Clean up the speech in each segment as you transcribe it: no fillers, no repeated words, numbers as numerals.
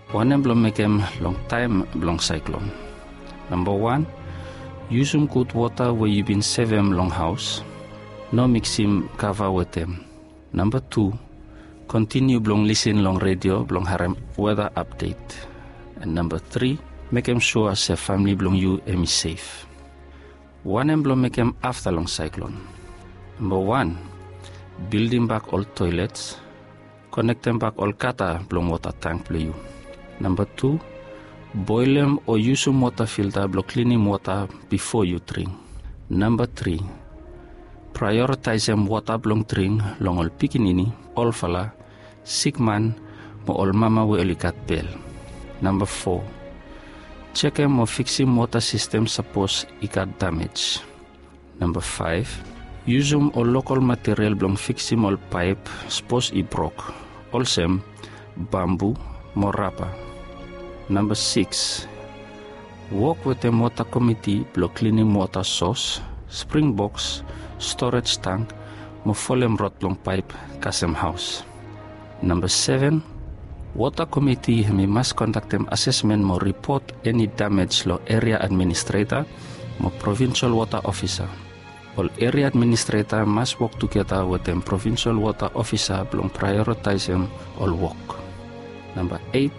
One blong make em long time blong cyclone. Number 1, use good water where you been save em long house. No mix him cover with them. Number 2, continue blong listen long radio blong harem weather update. And number 3, make em sure say family blong you em is safe. One em blong make em after long cyclone. Number 1, building back all toilets, connect them back all kata blong water tank play you. Number 2, boil them or use some water filter block cleaning water before you drink. Number 3, prioritize them water blong drink long all pikinini, all fala, sick man, mo all mama we elikat bell. Number 4, check them or fix him water system suppose it got damage. Number 5, use them all local material blong fix him all pipe suppose it broke. Also bamboo, morapa. Number 6, work with the water committee block cleaning water source, spring box, storage tank, mo folem rot long pipe, kasem house. Number 7, water committee me must conduct them assessment mo report any damage lo area administrator, mo provincial water officer. All area administrator must work together with them provincial water officer blong prioritize them all work. Number 8,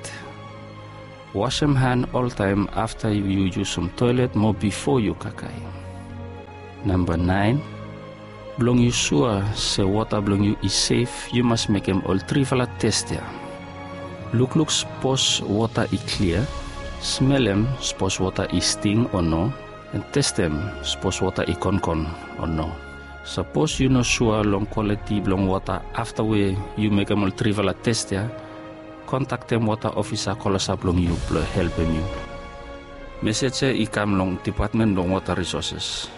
wash them hand all time after you use some toilet more before you kakai. Number 9, blong you sure say water blong you is safe, you must make them all trivala test ya. Look suppose water is clear, smell them suppose water is sting or no, and test them suppose water is con or no. Suppose you know sure long quality blong water after you make them all trivala test ya, contact them water officer kolasa blong you help them you. Message ikam long Department long Water Resources.